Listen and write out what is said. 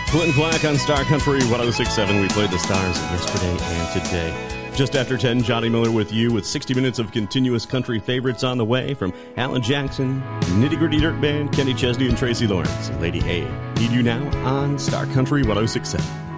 Clinton Black on Star Country 106.7. We played the stars of yesterday and today. Just after 10, Johnny Miller with you with 60 minutes of continuous country favorites on the way from Alan Jackson, Nitty Gritty Dirt Band, Kenny Chesney, and Tracy Lawrence. Lady A, Need You Now on Star Country 106.7.